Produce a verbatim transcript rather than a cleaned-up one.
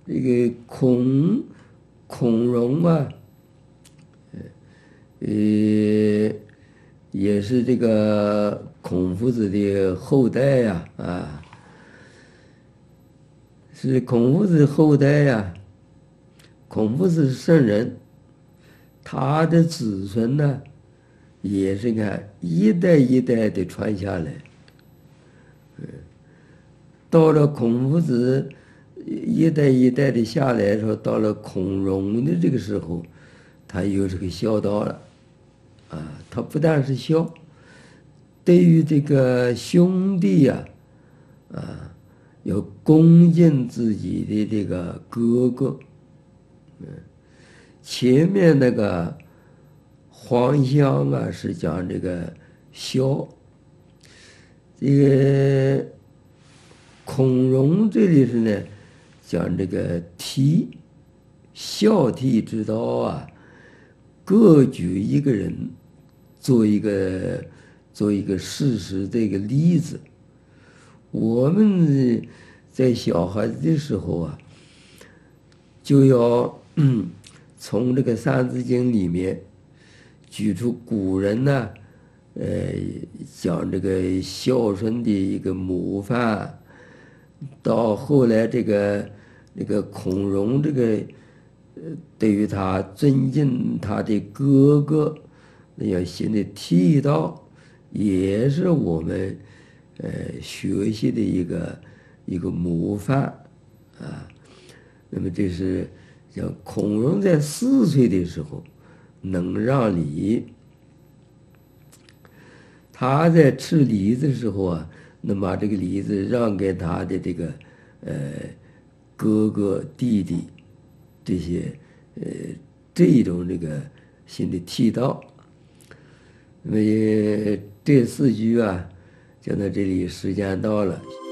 这个孔孔融啊，呃，也是这个孔夫子的后代呀，啊，是孔夫子后代呀。孔夫子是圣人，他的子孙呢，也是看一代一代的传下来。到了孔夫子一代一代的下来的时候，到了孔融的这个时候，他有这个孝道了。啊，他不但是孝，对于这个兄弟呀、啊，要恭敬自己的这个哥哥。嗯，前面那个黄香啊是讲这个孝，这个孔融这里是呢讲这个悌，孝悌之道啊，各举一个人做一个做一个事实的一个例子。我们在小孩子的时候啊，就要嗯从这个《三字经》里面举出古人呢，呃，讲这个孝顺的一个模范，到后来这个那个孔融这个，呃，对于他尊敬他的哥哥，那样行的剃道，也是我们呃学习的一个一个模范啊。那么这是像孔融在四岁的时候能让梨，他在吃梨子的时候啊，能把这个梨子让给他的这个呃哥哥弟弟，这些呃这种这个新的剃道。那么这四句啊，讲到这里，时间到了。